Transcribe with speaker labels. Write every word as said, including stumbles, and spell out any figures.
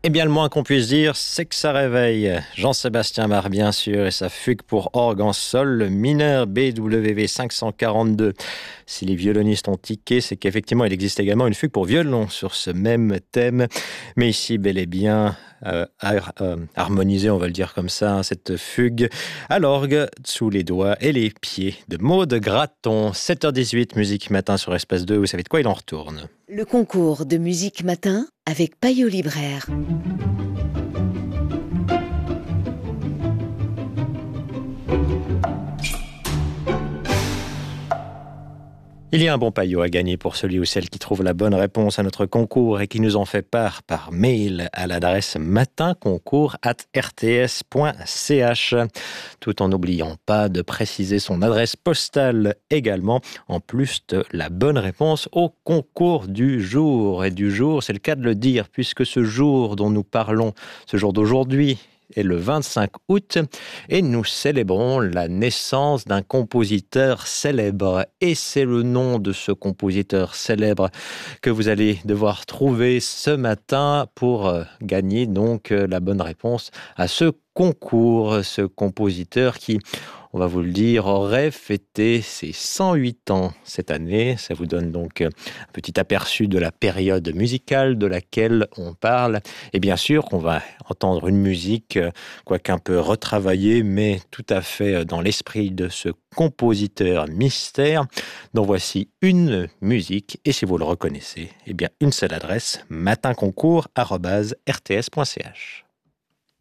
Speaker 1: Eh bien, le moins qu'on puisse dire, c'est que ça réveille. Jean-Sébastien Bach, bien sûr, et sa fugue pour orgue en sol, le mineur B W V cinq cent quarante-deux. Si les violonistes ont tiqué, c'est qu'effectivement, il existe également une fugue pour violon sur ce même thème. Mais ici, bel et bien, euh, har- euh, harmonisé, on va le dire comme ça, hein, cette fugue à l'orgue, sous les doigts et les pieds de Maude Graton. sept heures dix-huit, musique matin sur Espace deux. Vous savez de quoi il en retourne?
Speaker 2: Le concours de musique matin avec Payot Libraire.
Speaker 1: Il y a un bon paillot à gagner pour celui ou celle qui trouve la bonne réponse à notre concours et qui nous en fait part par mail à l'adresse matinconcours arobase r t s point c h, tout en n'oubliant pas de préciser son adresse postale également, en plus de la bonne réponse au concours du jour. Et du jour, c'est le cas de le dire, puisque ce jour dont nous parlons, ce jour d'aujourd'hui, est le vingt-cinq août et nous célébrons la naissance d'un compositeur célèbre. Et c'est le nom de ce compositeur célèbre que vous allez devoir trouver ce matin pour euh, gagner donc euh, la bonne réponse à ce concours. Ce compositeur qui, on va vous le dire, aurait fêté ses cent huit ans cette année. Ça vous donne donc un petit aperçu de la période musicale de laquelle on parle. Et bien sûr, on va entendre une musique, quoique un peu retravaillée, mais tout à fait dans l'esprit de ce compositeur mystère. Donc voici une musique, et si vous le reconnaissez, eh bien une seule adresse, matinconcours arobase r t s point c h.